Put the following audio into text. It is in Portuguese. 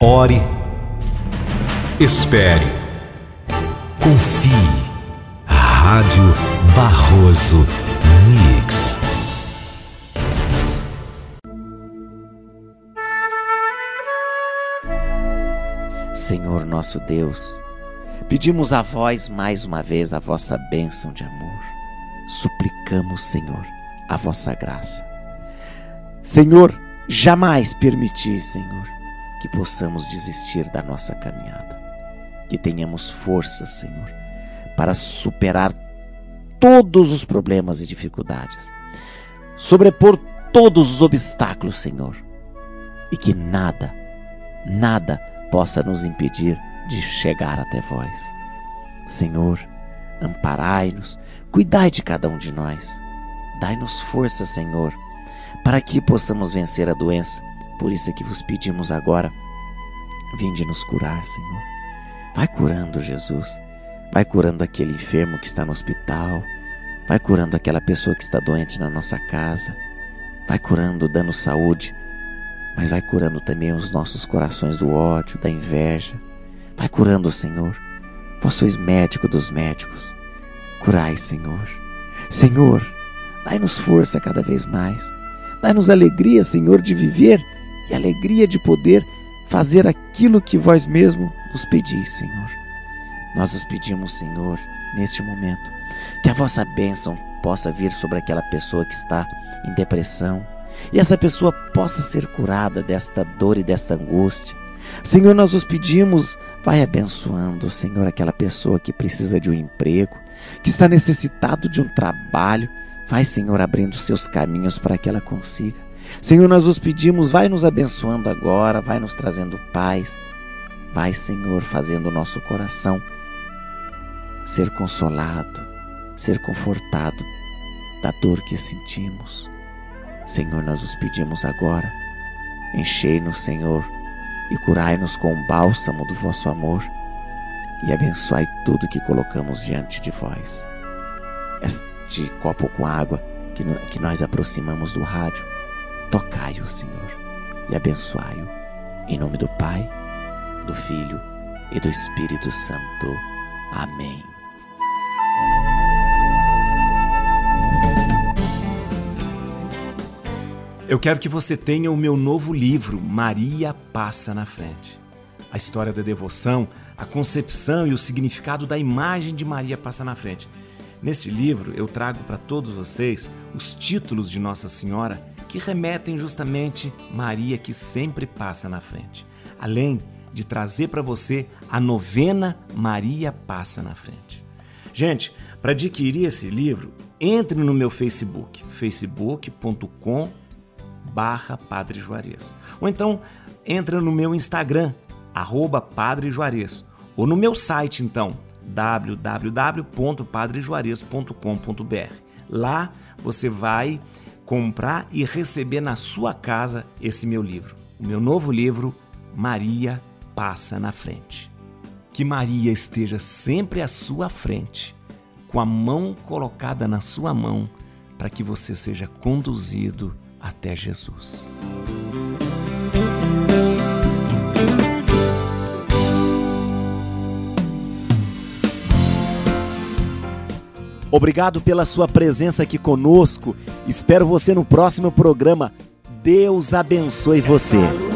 Ore, espere, confie. Rádio Barroso Mix. Senhor nosso Deus, pedimos a vós mais uma vez a vossa bênção de amor. Suplicamos, Senhor, a vossa graça. Senhor, jamais permitir, Senhor, que possamos desistir da nossa caminhada. Que tenhamos forças, Senhor, para superar todos os problemas e dificuldades. Sobrepor todos os obstáculos, Senhor. E que nada possa nos impedir de chegar até vós. Senhor, amparai-nos, cuidai de cada um de nós. Dai-nos força, Senhor, para que possamos vencer a doença. Por isso é que vos pedimos agora, vinde nos curar, Senhor. Vai curando, Jesus. Vai curando aquele enfermo que está no hospital. Vai curando aquela pessoa que está doente na nossa casa. Vai curando, dando saúde. Mas vai curando também os nossos corações do ódio, da inveja. Vai curando, Senhor. Vós sois médico dos médicos. Curai, Senhor. Senhor, dai-nos força cada vez mais. Dai-nos alegria, Senhor, de viver e alegria de poder fazer aquilo que vós mesmo nos pedis, Senhor. Nós os pedimos, Senhor, neste momento, que a vossa bênção possa vir sobre aquela pessoa que está em depressão e essa pessoa possa ser curada desta dor e desta angústia. Senhor, nós os pedimos, vai abençoando, Senhor, aquela pessoa que precisa de um emprego, que está necessitado de um trabalho. Vai, Senhor, abrindo seus caminhos para que ela consiga. Senhor, nós os pedimos, vai nos abençoando agora, vai nos trazendo paz. Vai, Senhor, fazendo o nosso coração ser consolado, ser confortado da dor que sentimos. Senhor, nós os pedimos agora, enchei-nos, Senhor, e curai-nos com o bálsamo do vosso amor e abençoai tudo que colocamos diante de vós. Este copo com água que nós aproximamos do rádio, tocai-o, Senhor, e abençoai-o. Em nome do Pai, do Filho e do Espírito Santo. Amém. Eu quero que você tenha o meu novo livro, Maria Passa na Frente. A história da devoção, a concepção e o significado da imagem de Maria Passa na Frente. Neste livro, eu trago para todos vocês os títulos de Nossa Senhora que remetem justamente Maria que sempre passa na frente. Além de trazer para você a novena Maria Passa na Frente. Gente, para adquirir esse livro, entre no meu Facebook, facebook.com/Padre Juarez. Ou então, entra no meu Instagram, @Padre Juarez. Ou no meu site, então, www.padrejuarez.com.br. Lá você vai comprar e receber na sua casa esse meu livro. O meu novo livro, Maria Passa na Frente. Que Maria esteja sempre à sua frente, com a mão colocada na sua mão, para que você seja conduzido até Jesus. Obrigado pela sua presença aqui conosco. Espero você no próximo programa. Deus abençoe você.